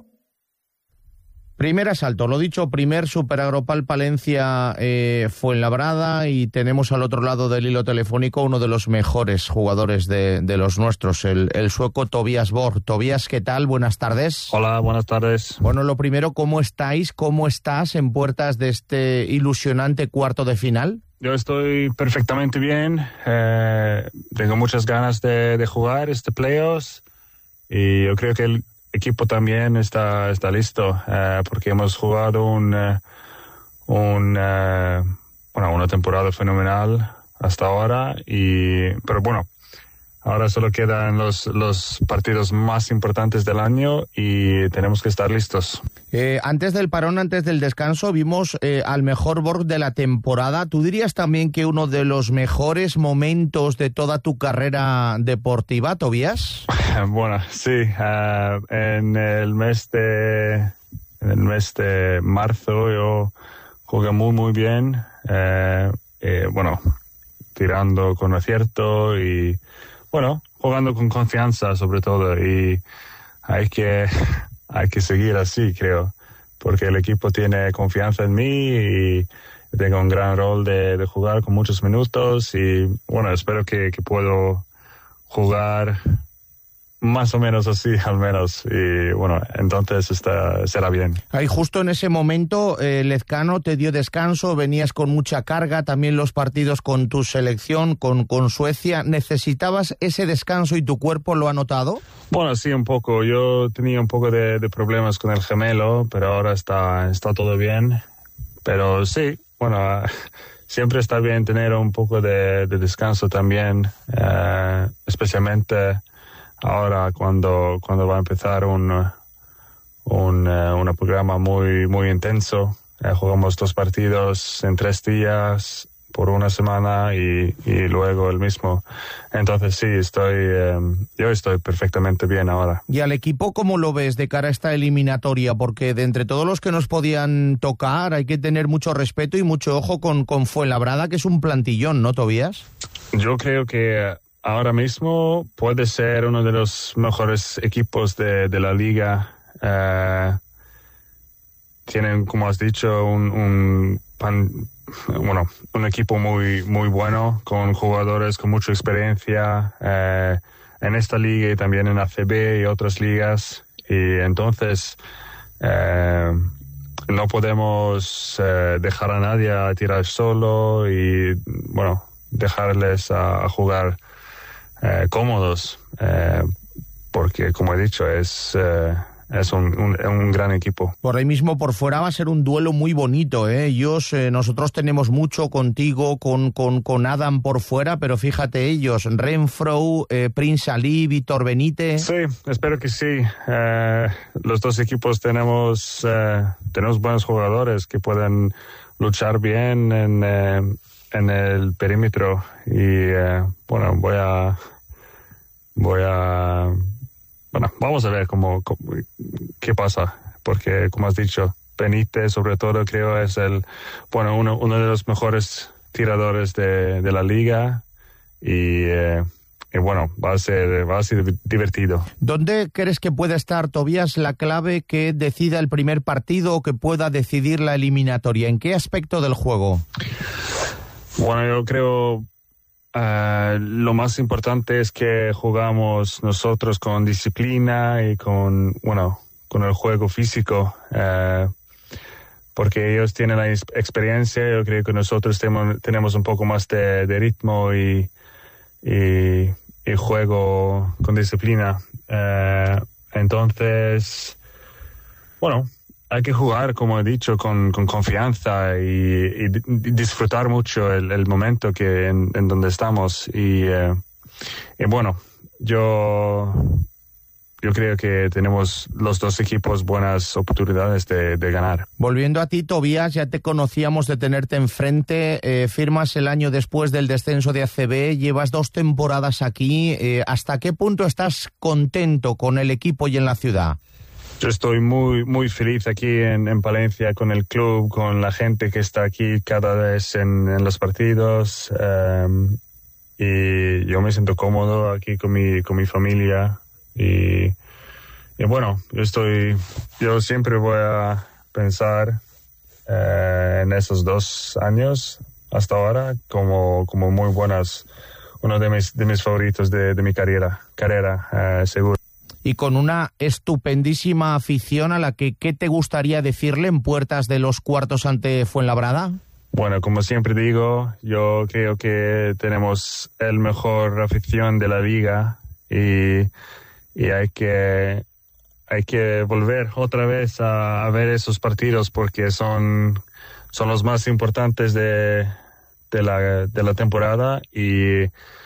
Primer asalto, lo dicho, primer Superagropal Palencia eh, Fuenlabrada, y tenemos al otro lado del hilo telefónico uno de los mejores jugadores de, de los nuestros, el, el sueco Tobias Borg. Tobias, ¿qué tal? Buenas tardes. Hola, buenas tardes. Bueno, lo primero, ¿cómo estáis? ¿Cómo estás en puertas de este ilusionante cuarto de final? Yo estoy perfectamente bien, eh, tengo muchas ganas de, de jugar este playoffs y yo creo que el equipo también está, está listo, eh, porque hemos jugado un, uh, un, uh, bueno, una temporada fenomenal hasta ahora, y, pero bueno, ahora solo quedan los, los partidos más importantes del año y tenemos que estar listos. Eh, antes del parón, antes del descanso, vimos eh, al mejor Borg de la temporada. ¿Tú dirías también que uno de los mejores momentos de toda tu carrera deportiva, Tobias? Bueno, sí. Uh, en el mes de en el mes de marzo yo jugué muy muy bien. Uh, eh, bueno, tirando con acierto y bueno, jugando con confianza sobre todo, y hay que hay que seguir así, creo, porque el equipo tiene confianza en mí y tengo un gran rol de, de jugar con muchos minutos, y bueno, espero que, que puedo jugar más o menos así, al menos, y bueno, entonces está, será bien. Ahí justo en ese momento, eh, Lezcano te dio descanso, venías con mucha carga, también los partidos con tu selección, con, con Suecia. ¿Necesitabas ese descanso y tu cuerpo lo ha notado? Bueno, sí, un poco. Yo tenía un poco de, de problemas con el gemelo, pero ahora está, está todo bien. Pero sí, bueno, siempre está bien tener un poco de, de descanso también, eh, especialmente ahora cuando cuando va a empezar un un, uh, un programa muy muy intenso. Eh, jugamos dos partidos en tres días por una semana y, y luego el mismo. Entonces sí, estoy eh, yo estoy perfectamente bien ahora. ¿Y al equipo cómo lo ves de cara a esta eliminatoria? Porque de entre todos los que nos podían tocar hay que tener mucho respeto y mucho ojo con, con Fuenlabrada, que es un plantillón, ¿no, Tobias? Yo creo que ahora mismo puede ser uno de los mejores equipos de, de la liga. Uh, tienen, como has dicho, un, un pan, bueno, un equipo muy muy bueno, con jugadores con mucha experiencia uh, en esta liga y también en A C B y otras ligas. Y entonces uh, no podemos uh, dejar a nadie a tirar solo y, bueno, dejarles a, a jugar Eh, cómodos, eh, porque como he dicho es eh, es un, un, un gran equipo. Por ahí mismo por fuera va a ser un duelo muy bonito, ¿eh? Ellos, eh, nosotros tenemos mucho contigo, con, con, con Adam por fuera, pero fíjate ellos, Renfro, eh, Prince Ali, Víctor Benítez. Sí, espero que sí. Eh, los dos equipos tenemos eh, tenemos buenos jugadores que pueden luchar bien en eh, en el perímetro, y eh, bueno, voy a voy a bueno, vamos a ver cómo, cómo qué pasa, porque como has dicho, Benítez sobre todo creo es el bueno uno uno de los mejores tiradores de, de la liga, y eh, y bueno, va a ser va a ser divertido. ¿Dónde crees que puede estar, Tobias, la clave que decida el primer partido o que pueda decidir la eliminatoria? ¿En qué aspecto del juego? Bueno, yo creo uh, lo más importante es que jugamos nosotros con disciplina y con, bueno, con el juego físico, uh, porque ellos tienen la experiencia. Yo creo que nosotros tenemos, tenemos un poco más de, de ritmo y, y, y juego con disciplina. Uh, entonces, bueno, hay que jugar, como he dicho, con, con confianza y, y disfrutar mucho el, el momento que en, en donde estamos. Y, eh, y bueno, yo yo creo que tenemos los dos equipos buenas oportunidades de, de ganar. Volviendo a ti, Tobías, ya te conocíamos de tenerte enfrente, eh, firmas el año después del descenso de A C B, llevas dos temporadas aquí, eh, ¿hasta qué punto estás contento con el equipo y en la ciudad? Yo estoy muy muy feliz aquí en, en Palencia, con el club, con la gente que está aquí cada vez en, en los partidos, um, y yo me siento cómodo aquí con mi, con mi familia. Y, y bueno, yo estoy, yo siempre voy a pensar eh, en esos dos años hasta ahora como, como muy buenas, uno de mis, de mis favoritos de, de mi carrera, carrera eh, seguro. Y con una estupendísima afición a la que, ¿qué te gustaría decirle en puertas de los cuartos ante Fuenlabrada? Bueno, como siempre digo, yo creo que tenemos el mejor afición de la liga y... Y hay que, hay que volver otra vez a, a ver esos partidos porque son, son los más importantes de, de, la, de la temporada y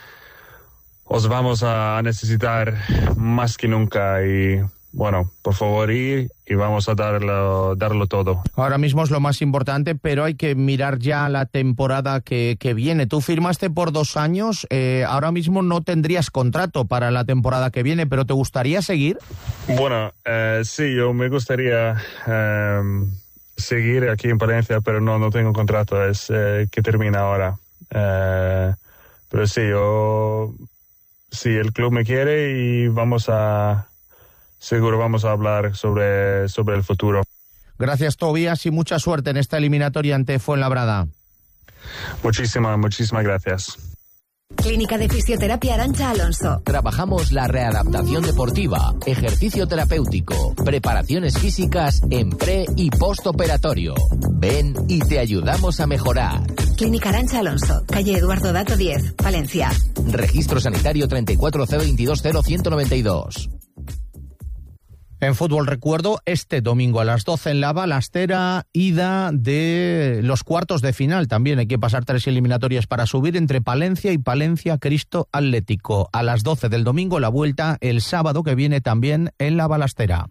os vamos a necesitar más que nunca. Y bueno, por favor, ir y vamos a darlo, darlo todo. Ahora mismo es lo más importante, pero hay que mirar ya la temporada que, que viene. Tú firmaste por dos años, eh, ahora mismo no tendrías contrato para la temporada que viene, pero ¿te gustaría seguir? Bueno, eh, sí, yo me gustaría eh, seguir aquí en Palencia, pero no, no tengo contrato, es eh, que termina ahora. Eh, pero sí, yo, sí, el club me quiere y vamos a... Seguro vamos a hablar sobre, sobre el futuro. Gracias, Tobías, y mucha suerte en esta eliminatoria ante Fuenlabrada. Muchísimas, muchísimas gracias. Clínica de Fisioterapia Arantxa Alonso. Trabajamos la readaptación deportiva, ejercicio terapéutico, preparaciones físicas en pre y postoperatorio. Ven y te ayudamos a mejorar. Clínica Arantxa Alonso, calle Eduardo Dato diez, Palencia. Registro sanitario treinta y cuatro cero veintidós cero ciento noventa y dos. En fútbol recuerdo, este domingo a las doce en la Balastera, ida de los cuartos de final. También hay que pasar tres eliminatorias para subir entre Palencia y Palencia Cristo Atlético. A las doce del domingo la vuelta el sábado que viene también en la Balastera.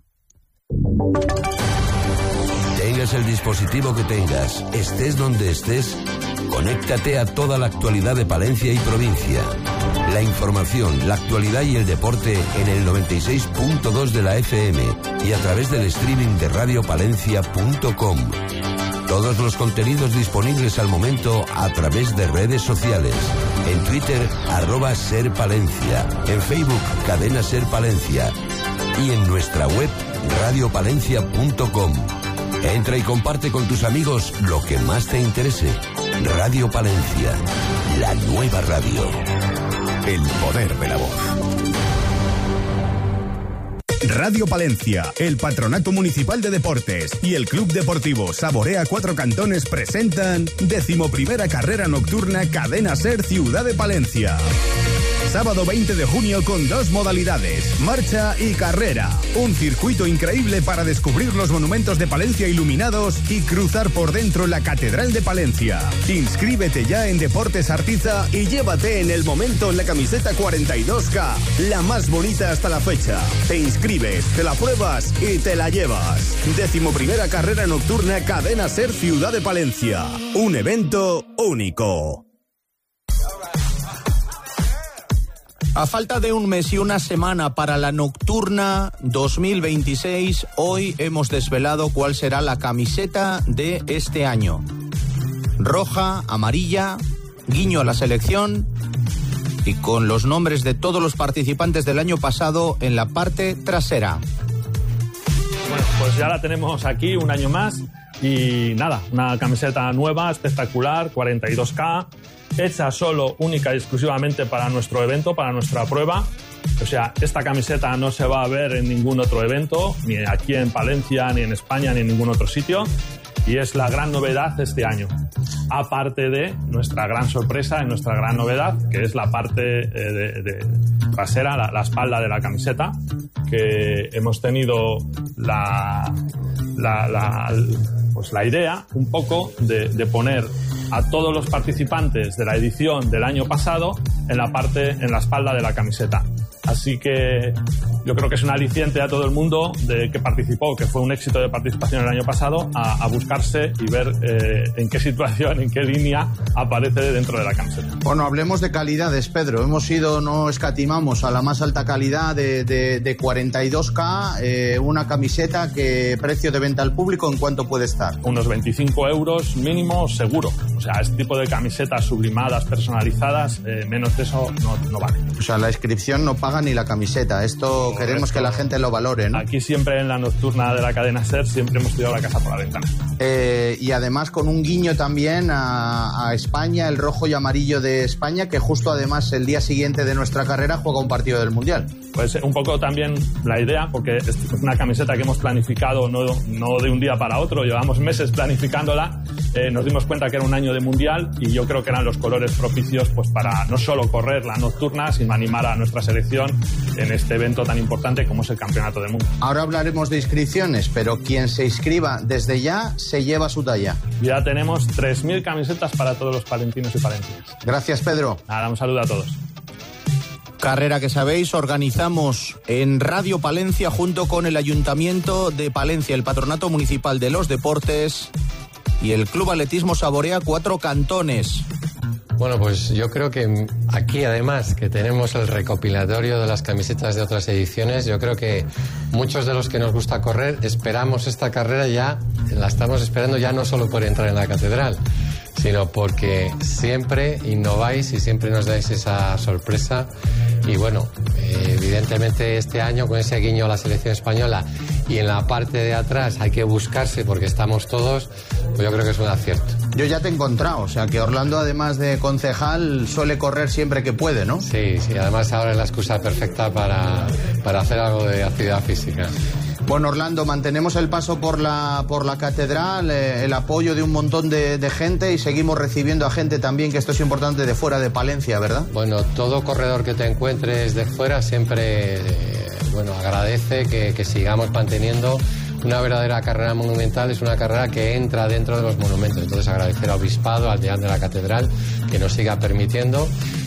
Tengas el dispositivo que tengas, estés donde estés, conéctate a toda la actualidad de Palencia y provincia. La información, la actualidad y el deporte en el noventa y seis punto dos de la F M y a través del streaming de radio palencia punto com. Todos los contenidos disponibles al momento a través de redes sociales. En Twitter, arroba Ser Palencia. En Facebook, Cadena Ser Palencia. Y en nuestra web, radio palencia punto com. Entra y comparte con tus amigos lo que más te interese. Radio Palencia, la nueva radio. El poder de la voz. Radio Palencia, el Patronato Municipal de Deportes y el Club Deportivo Saborea Cuatro Cantones presentan decimoprimera carrera nocturna Cadena Ser Ciudad de Palencia. Sábado veinte de junio con dos modalidades, marcha y carrera. Un circuito increíble para descubrir los monumentos de Palencia iluminados y cruzar por dentro la Catedral de Palencia. Inscríbete ya en Deportes Artiza y llévate en el momento la camiseta cuarenta y dos K, la más bonita hasta la fecha. Te inscribes, te la pruebas y te la llevas. Decimoprimera carrera nocturna Cadena Ser Ciudad de Palencia. Un evento único. A falta de un mes y una semana para la Nocturna dos mil veintiséis, hoy hemos desvelado cuál será la camiseta de este año. Roja, amarilla, guiño a la selección y con los nombres de todos los participantes del año pasado en la parte trasera. Bueno, pues ya la tenemos aquí un año más y nada, una camiseta nueva, espectacular, cuarenta y dos K, hecha solo, única y exclusivamente para nuestro evento, para nuestra prueba. O sea, esta camiseta no se va a ver en ningún otro evento, ni aquí en Palencia, ni en España, ni en ningún otro sitio. Y es la gran novedad este año. Aparte de nuestra gran sorpresa, nuestra gran novedad, que es la parte eh, de, de trasera, la, la espalda de la camiseta, que hemos tenido la, la, la, pues la idea un poco de, de poner a todos los participantes de la edición del año pasado en la parte, en la espalda de la camiseta. Así que yo creo que es un aliciente a todo el mundo de que participó, que fue un éxito de participación el año pasado, a, a buscarse y ver eh, en qué situación, en qué línea aparece dentro de la camiseta. Bueno, hablemos de calidades, Pedro. Hemos ido, no escatimamos, a la más alta calidad de, de, de cuarenta y dos K, eh, una camiseta que precio de venta al público, ¿en cuánto puede estar? Unos veinticinco euros mínimo seguro. O sea, este tipo de camisetas sublimadas, personalizadas, eh, menos de eso no, no vale. O sea, la inscripción no paga ni la camiseta. Esto Correcto. Queremos que la gente lo valore, ¿no? Aquí siempre en la nocturna de la cadena SER siempre hemos tirado la casa por la ventana. Eh, y además con un guiño también a, a España, el rojo y amarillo de España, que justo además el día siguiente de nuestra carrera juega un partido del Mundial. Pues un poco también la idea, porque es una camiseta que hemos planificado no, no de un día para otro, llevamos meses planificándola, eh, nos dimos cuenta que era un año de Mundial y yo creo que eran los colores propicios pues para no solo correr la nocturna, sino animar a nuestra selección en este evento tan importante como es el Campeonato del Mundo. Ahora hablaremos de inscripciones, pero quien se inscriba desde ya se lleva su talla. Ya tenemos tres mil camisetas para todos los palentinos y palentinas. Gracias, Pedro. Nada, un saludo a todos. Carrera que sabéis, organizamos en Radio Palencia junto con el Ayuntamiento de Palencia, el Patronato Municipal de los Deportes y el Club Atletismo Saborea Cuatro Cantones. Bueno, pues yo creo que aquí además que tenemos el recopilatorio de las camisetas de otras ediciones, yo creo que muchos de los que nos gusta correr esperamos esta carrera ya, la estamos esperando ya no solo por entrar en la catedral, sino porque siempre innováis y siempre nos dais esa sorpresa. Y bueno, eh, evidentemente este año con ese guiño a la selección española y en la parte de atrás hay que buscarse porque estamos todos, pues yo creo que es un acierto. Yo ya te he encontrado, o sea que Orlando además de concejal suele correr siempre que puede, ¿no? Sí, sí, además ahora es la excusa perfecta para, para hacer algo de actividad física. Bueno, Orlando, mantenemos el paso por la por la catedral, eh, el apoyo de un montón de, de gente y seguimos recibiendo a gente también, que esto es importante, de fuera de Palencia, ¿verdad? Bueno, todo corredor que te encuentres de fuera siempre, eh, bueno, agradece que, que sigamos manteniendo una verdadera carrera monumental. Es una carrera que entra dentro de los monumentos. Entonces agradecer al Obispado, al Deán de la Catedral, que nos siga permitiendo.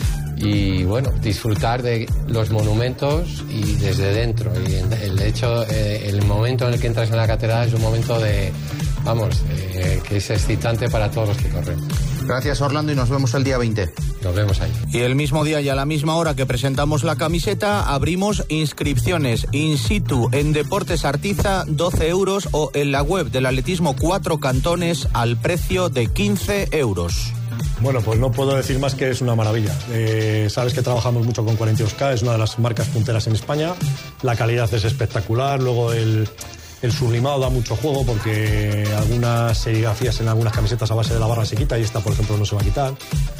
Y bueno, disfrutar de los monumentos y desde dentro. Y el hecho, eh, el momento en el que entras en la catedral es un momento de, vamos, eh, que es excitante para todos los que corren. Gracias, Orlando, y nos vemos el día veinte. Nos vemos ahí. Y el mismo día y a la misma hora que presentamos la camiseta, abrimos inscripciones in situ en Deportes Artiza, doce euros, o en la web del Atletismo Cuatro Cantones al precio de quince euros. Bueno, pues no puedo decir más que es una maravilla. Eh, sabes que trabajamos mucho con cuarenta y dos K, es una de las marcas punteras en España. La calidad es espectacular, luego el, el sublimado da mucho juego porque algunas serigrafías en algunas camisetas a base de la barra se quita y esta, por ejemplo, no se va a quitar.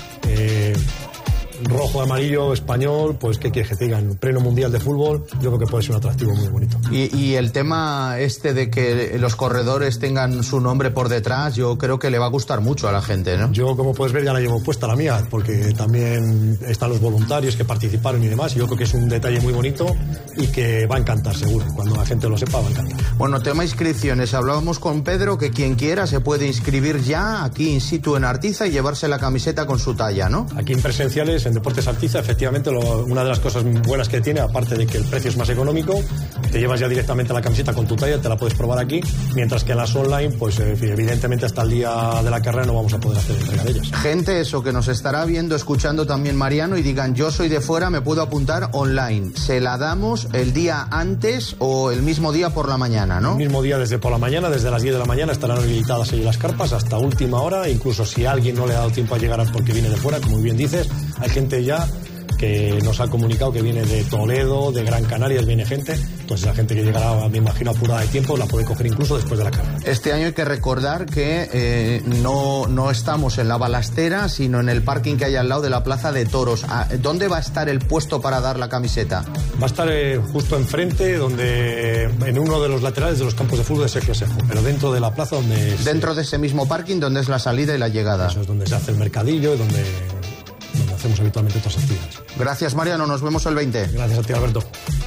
Eh, rojo, amarillo, español, pues qué quieres que te digan, pleno mundial de fútbol, yo creo que puede ser un atractivo muy bonito. Y, y el tema este de que los corredores tengan su nombre por detrás, yo creo que le va a gustar mucho a la gente, ¿no? Yo, como puedes ver, ya la llevo puesta la mía, porque también están los voluntarios que participaron y demás, y yo creo que es un detalle muy bonito y que va a encantar, seguro. Cuando la gente lo sepa, va a encantar. Bueno, tema inscripciones, hablábamos con Pedro que quien quiera se puede inscribir ya aquí in situ en Artiza y llevarse la camiseta con su talla, ¿no? Aquí en presenciales, en Deportes Artiza, efectivamente, lo, una de las cosas buenas que tiene, aparte de que el precio es más económico, te llevas ya directamente la camiseta con tu talla, te la puedes probar aquí, mientras que en las online, pues evidentemente hasta el día de la carrera no vamos a poder hacer entrega de ellas. Gente, eso, que nos estará viendo, escuchando también Mariano, y digan, yo soy de fuera, me puedo apuntar online. Se la damos el día antes o el mismo día por la mañana, ¿no? El mismo día desde por la mañana, desde las diez de la mañana estarán habilitadas ahí las carpas hasta última hora, incluso si alguien no le ha dado tiempo a llegar porque viene de fuera, como bien dices, hay gente ya que nos ha comunicado que viene de Toledo, de Gran Canaria, viene gente, entonces la gente que llegará, me imagino, apurada de tiempo, la puede coger incluso después de la carrera. Este año hay que recordar que eh, no, no estamos en la balastera, sino en el parking que hay al lado de la Plaza de Toros. ¿Dónde va a estar el puesto para dar la camiseta? Va a estar eh, justo enfrente, donde en uno de los laterales de los campos de fútbol de Sergio Sejo, pero dentro de la plaza donde... Dentro se... de ese mismo parking donde es la salida y la llegada. Eso es donde se hace el mercadillo y donde... donde hacemos habitualmente otras actividades. Gracias, Mariano, nos vemos el veinte. Gracias a ti, Alberto.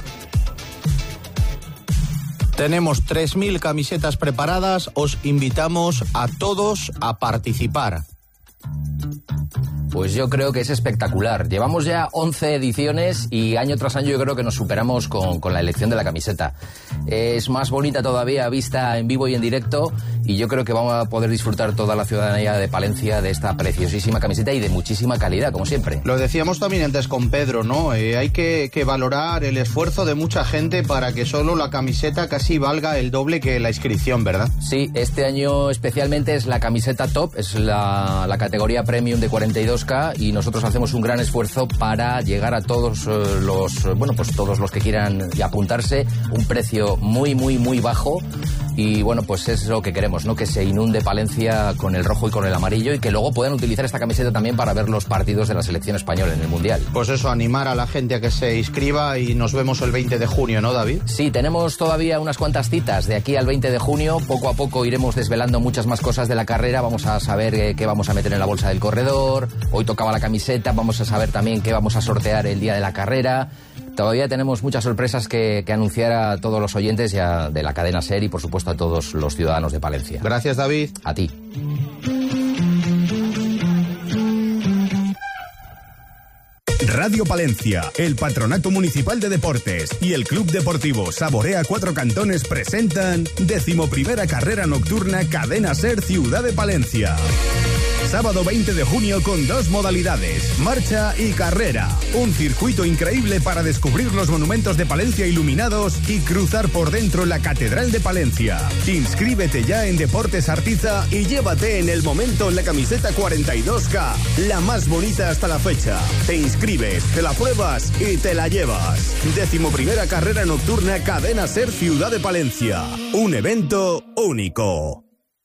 Tenemos tres mil camisetas preparadas, os invitamos a todos a participar. Pues yo creo que es espectacular. Llevamos ya once ediciones y año tras año yo creo que nos superamos con, con la elección de la camiseta. Es más bonita todavía vista en vivo y en directo y yo creo que vamos a poder disfrutar toda la ciudadanía de Palencia de esta preciosísima camiseta y de muchísima calidad, como siempre. Lo decíamos también antes con Pedro, ¿no? Eh, hay que, que valorar el esfuerzo de mucha gente para que solo la camiseta casi valga el doble que la inscripción, ¿verdad? Sí, este año especialmente es la camiseta top, es la, la categoría premium de cuarenta y dos K y nosotros hacemos un gran esfuerzo para llegar a todos eh, los, bueno, pues todos los que quieran apuntarse, un precio muy, muy, muy bajo y bueno, pues es lo que queremos, ¿no? Que se inunde Palencia con el rojo y con el amarillo y que luego puedan utilizar esta camiseta también para ver los partidos de la selección española en el Mundial. Pues eso, animar a la gente a que se inscriba y nos vemos el veinte de junio, ¿no, David? Sí, tenemos todavía unas cuantas citas de aquí al veinte de junio, poco a poco iremos desvelando muchas más cosas de la carrera, vamos a saber eh, qué vamos a meter en la bolsa del corredor, hoy tocaba la camiseta, vamos a saber también qué vamos a sortear el día de la carrera. Todavía tenemos muchas sorpresas que, que anunciar a todos los oyentes ya de la cadena SER y por supuesto a todos los ciudadanos de Palencia. Gracias, David. A ti. Radio Palencia, el Patronato Municipal de Deportes y el Club Deportivo Saborea Cuatro Cantones presentan decimoprimera carrera nocturna Cadena SER Ciudad de Palencia. Sábado veinte de junio con dos modalidades, marcha y carrera. Un circuito increíble para descubrir los monumentos de Palencia iluminados y cruzar por dentro la Catedral de Palencia. Inscríbete ya en Deportes Artiza y llévate en el momento la camiseta cuarenta y dos K, la más bonita hasta la fecha. Te inscribes, te la pruebas y te la llevas. Décimo primera carrera nocturna Cadena SER Ciudad de Palencia. Un evento único.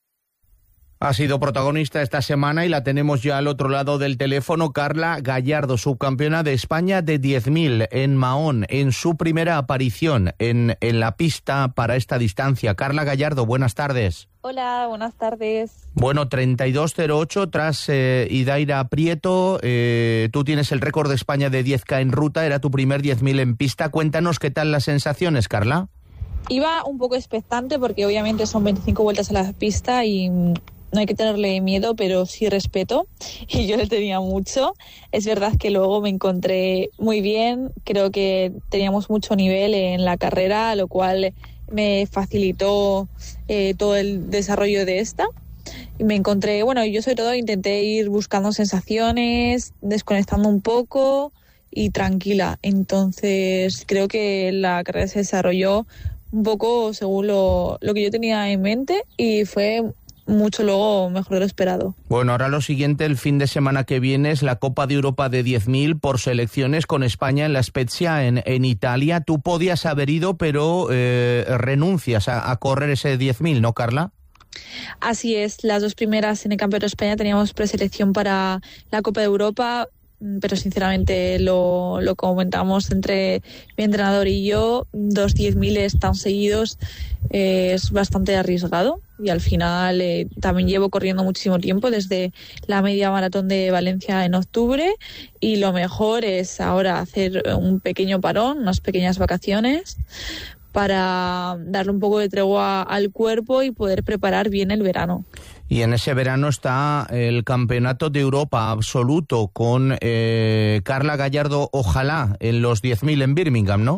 Ha sido protagonista esta semana y la tenemos ya al otro lado del teléfono, Carla Gallardo, subcampeona de España de diez mil en Mahón, en su primera aparición en, en la pista para esta distancia. Carla Gallardo, buenas tardes. Hola, buenas tardes. Bueno, treinta y dos cero ocho tras eh, Idaira Prieto, eh, tú tienes el récord de España de diez K en ruta, era tu primer diez mil en pista. Cuéntanos qué tal las sensaciones, Carla. Iba un poco expectante porque obviamente son veinticinco vueltas a la pista y no hay que tenerle miedo, pero sí respeto, y yo le tenía mucho. Es verdad que luego me encontré muy bien, creo que teníamos mucho nivel en la carrera, lo cual me facilitó eh, todo el desarrollo de esta. Y me encontré, bueno, yo sobre todo intenté ir buscando sensaciones, desconectando un poco y tranquila. Entonces creo que la carrera se desarrolló un poco según lo, lo que yo tenía en mente y fue mucho luego mejor de lo esperado. Bueno, ahora lo siguiente, el fin de semana que viene es la Copa de Europa de diez mil por selecciones con España en la Spezia, en, en Italia. Tú podías haber ido, pero eh, renuncias a, a correr ese diez mil, ¿no, Carla? Así es, las dos primeras en el Campeonato de España teníamos preselección para la Copa de Europa, pero sinceramente lo, lo comentamos entre mi entrenador y yo, dos diez miles tan seguidos eh, es bastante arriesgado y al final eh, también llevo corriendo muchísimo tiempo desde la media maratón de Valencia en octubre y lo mejor es ahora hacer un pequeño parón, unas pequeñas vacaciones para darle un poco de tregua al cuerpo y poder preparar bien el verano. Y en ese verano está el Campeonato de Europa absoluto con eh, Carla Gallardo, ojalá, en los diez mil en Birmingham, ¿no?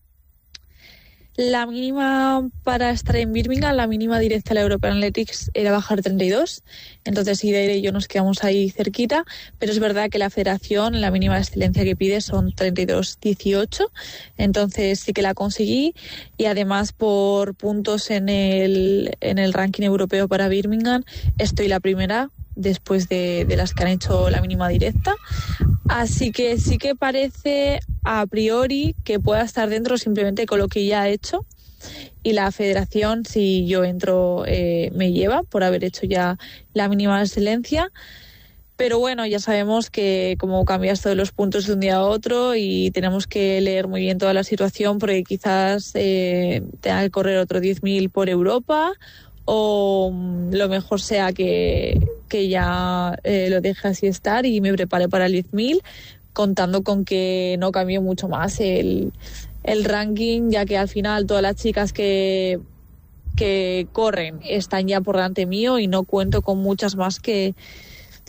La mínima para estar en Birmingham, la mínima directa a la European Athletics era bajar treinta y dos, entonces Idaira y yo nos quedamos ahí cerquita, pero es verdad que la federación, la mínima de excelencia que pide son treinta y dos dieciocho, entonces sí que la conseguí y además por puntos en el, en el ranking europeo para Birmingham estoy la primera después de, de las que han hecho la mínima directa, así que sí que parece a priori que pueda estar dentro simplemente con lo que ya he hecho y la federación, si yo entro, eh, me lleva por haber hecho ya la mínima de excelencia, pero bueno, ya sabemos que como cambia esto de los puntos de un día a otro y tenemos que leer muy bien toda la situación porque quizás eh, tenga que correr otro diez mil por Europa o lo mejor sea que, que ya eh, lo deje así estar y me prepare para el diez mil, contando con que no cambie mucho más el, el ranking, ya que al final todas las chicas que, que corren están ya por delante mío y no cuento con muchas más que,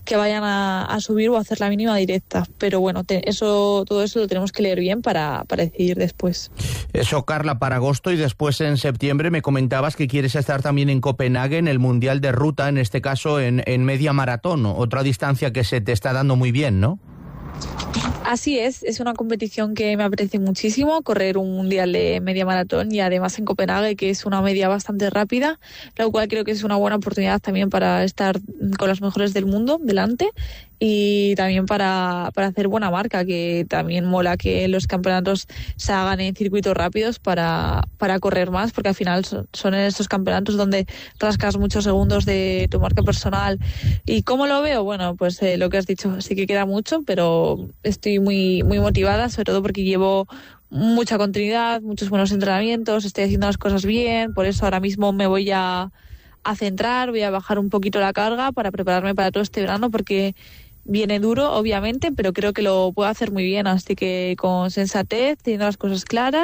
que vayan a, a subir o a hacer la mínima directa. Pero bueno, te, eso todo eso lo tenemos que leer bien para, para decidir después. Eso, Carla, para agosto y después en septiembre me comentabas que quieres estar también en Copenhague en el Mundial de Ruta, en este caso en, en media maratón, otra distancia que se te está dando muy bien, ¿no? Así es, es una competición que me apetece muchísimo, correr un mundial de media maratón y además en Copenhague, que es una media bastante rápida, lo cual creo que es una buena oportunidad también para estar con los mejores del mundo delante y también para, para hacer buena marca, que también mola que los campeonatos se hagan en circuitos rápidos para, para correr más, porque al final son, son en estos campeonatos donde rascas muchos segundos de tu marca personal. ¿Y cómo lo veo? Bueno, pues eh, lo que has dicho, sí que queda mucho, pero estoy muy, muy motivada, sobre todo porque llevo mucha continuidad, muchos buenos entrenamientos, estoy haciendo las cosas bien, por eso ahora mismo me voy a, a centrar, voy a bajar un poquito la carga para prepararme para todo este verano, porque viene duro, obviamente, pero creo que lo puedo hacer muy bien, así que con sensatez, teniendo las cosas claras.